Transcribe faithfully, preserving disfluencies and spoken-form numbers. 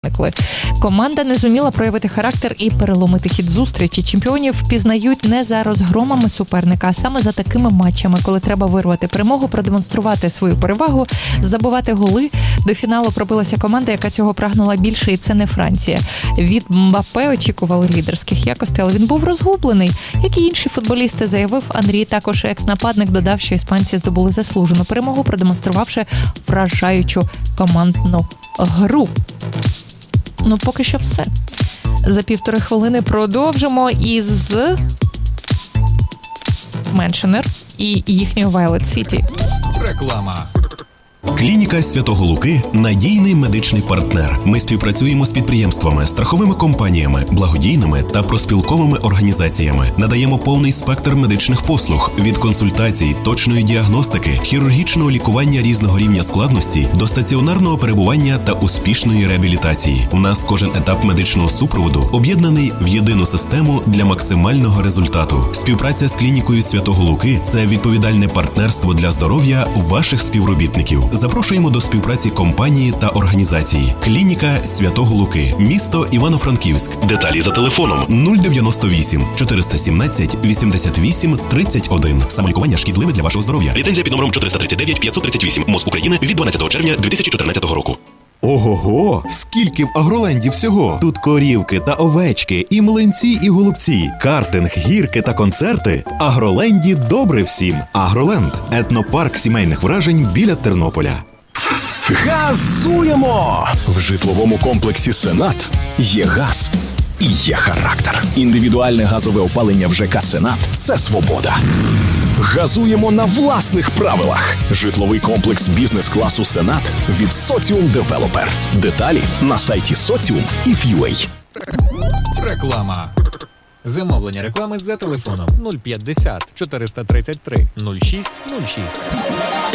Команда не зуміла проявити характер і переломити хід зустрічі. Чемпіонів впізнають не за розгромами суперника, а саме за такими матчами, коли треба вирвати перемогу, продемонструвати свою перевагу, забивати голи. До фіналу пробилася команда, яка цього прагнула більше, і це не Франція. Від Мбаппе очікували лідерських якостей, але він був розгублений. Як і інші футболісти, заявив Анрі. Також екс-нападник додав, що іспанці здобули заслужену перемогу, продемонструвавши вражаючу командну гру. Ну, поки що все. За півтори хвилини продовжимо із Меншенер і їхньої Violet City. Реклама. Клініка Святого Луки – надійний медичний партнер. Ми співпрацюємо з підприємствами, страховими компаніями, благодійними та проспілковими організаціями. Надаємо повний спектр медичних послуг – від консультацій, точної діагностики, хірургічного лікування різного рівня складності до стаціонарного перебування та успішної реабілітації. У нас кожен етап медичного супроводу об'єднаний в єдину систему для максимального результату. Співпраця з клінікою Святого Луки – це відповідальне партнерство для здоров'я ваших співробітників. Запрошуємо до співпраці компанії та організації. Клініка Святого Луки. Місто Івано-Франківськ. Деталі за телефоном нуль дев'яносто вісім чотириста сімнадцять вісімдесят вісім тридцять один. Самолікування шкідливе для вашого здоров'я. Ліцензія під номером чотириста тридцять дев'ять п'ятсот тридцять вісім. МОЗ України від дванадцятого червня дві тисячі чотирнадцятого року. Ого-го! Скільки в Агроленді всього! Тут корівки та овечки, і млинці, і голубці, картинг, гірки та концерти. В Агроленді добре всім. Агроленд – етнопарк сімейних вражень біля Тернополя. Газуємо! В житловому комплексі «Сенат» є газ і є характер. Індивідуальне газове опалення в ЖК «Сенат» – це свобода. Газуємо на власних правилах. Житловий комплекс бізнес-класу «Сенат» від «Соціум Девелопер». Деталі на сайті соціум і ф'юей. Реклама. Замовлення реклами за телефоном нуль п'ятдесят чотириста тридцять три нуль шість нуль шість.